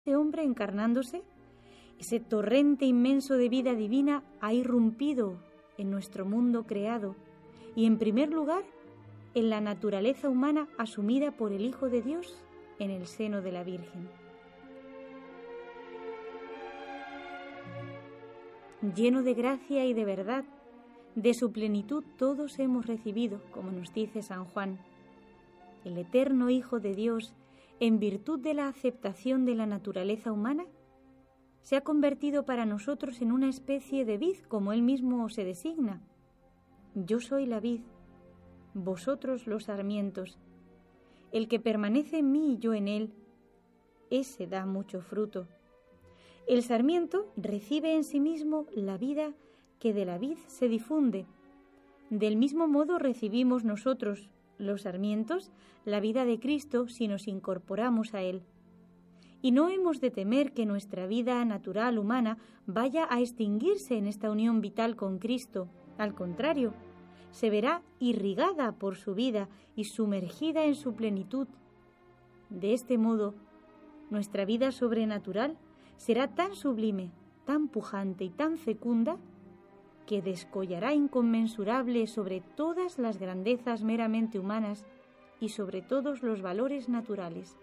Este hombre encarnándose, ese torrente inmenso de vida divina ha irrumpido en nuestro mundo creado y, en primer lugar, en la naturaleza humana asumida por el Hijo de Dios en el seno de la Virgen. Lleno de gracia y de verdad, de su plenitud todos hemos recibido, como nos dice San Juan. El eterno Hijo de Dios, en virtud de la aceptación de la naturaleza humana, se ha convertido para nosotros en una especie de vid, como él mismo se designa. Yo soy la vid, vosotros los sarmientos. El que permanece en mí y yo en él, ese da mucho fruto. El sarmiento recibe en sí mismo la vida que de la vid se difunde. Del mismo modo recibimos nosotros, los sarmientos, la vida de Cristo si nos incorporamos a Él. Y no hemos de temer que nuestra vida natural humana vaya a extinguirse en esta unión vital con Cristo. Al contrario, se verá irrigada por su vida y sumergida en su plenitud. De este modo, nuestra vida sobrenatural será tan sublime, tan pujante y tan fecunda que descollará inconmensurable sobre todas las grandezas meramente humanas y sobre todos los valores naturales.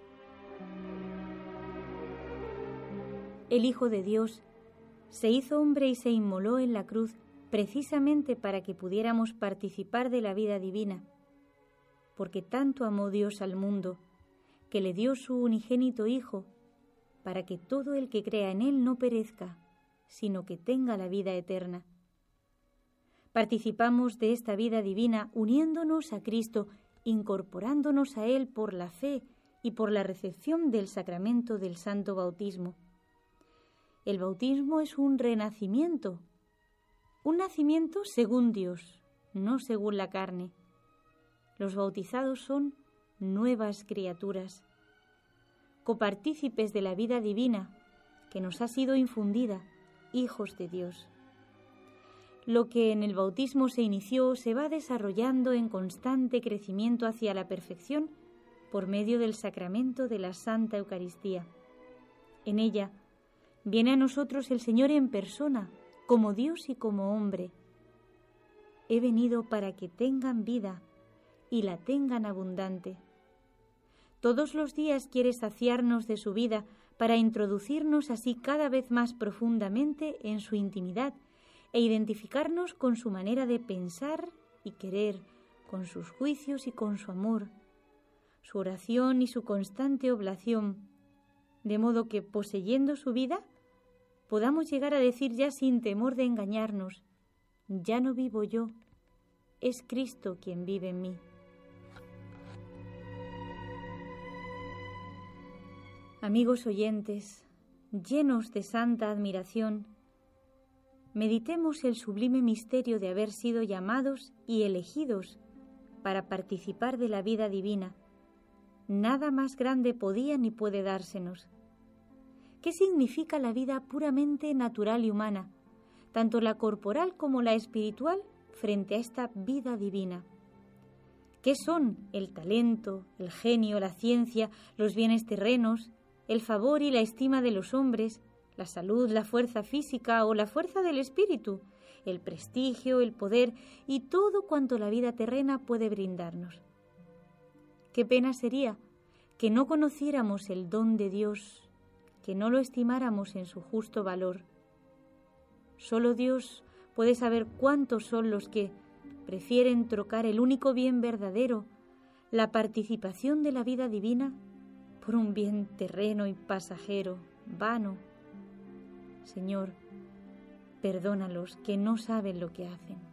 El Hijo de Dios se hizo hombre y se inmoló en la cruz precisamente para que pudiéramos participar de la vida divina, porque tanto amó Dios al mundo, que le dio su unigénito Hijo, para que todo el que crea en Él no perezca, sino que tenga la vida eterna. Participamos de esta vida divina uniéndonos a Cristo, incorporándonos a Él por la fe y por la recepción del sacramento del Santo Bautismo. El bautismo es un renacimiento, un nacimiento según Dios, no según la carne. Los bautizados son nuevas criaturas, copartícipes de la vida divina que nos ha sido infundida, hijos de Dios. Lo que en el bautismo se inició se va desarrollando en constante crecimiento hacia la perfección por medio del sacramento de la Santa Eucaristía. En ella viene a nosotros el Señor en persona, como Dios y como hombre. He venido para que tengan vida y la tengan abundante. Todos los días quiere saciarnos de su vida para introducirnos así cada vez más profundamente en su intimidad e identificarnos con su manera de pensar y querer, con sus juicios y con su amor, su oración y su constante oblación, de modo que, poseyendo su vida, podamos llegar a decir ya sin temor de engañarnos: ya no vivo yo, es Cristo quien vive en mí. Amigos oyentes, llenos de santa admiración, meditemos el sublime misterio de haber sido llamados y elegidos para participar de la vida divina. Nada más grande podía ni puede dársenos. ¿Qué significa la vida puramente natural y humana, tanto la corporal como la espiritual, frente a esta vida divina? ¿Qué son el talento, el genio, la ciencia, los bienes terrenos, el favor y la estima de los hombres, la salud, la fuerza física o la fuerza del espíritu, el prestigio, el poder y todo cuanto la vida terrena puede brindarnos? Qué pena sería que no conociéramos el don de Dios, que no lo estimáramos en su justo valor. Solo Dios puede saber cuántos son los que prefieren trocar el único bien verdadero, la participación de la vida divina, por un bien terreno y pasajero, vano. Señor, perdónalos, que no saben lo que hacen.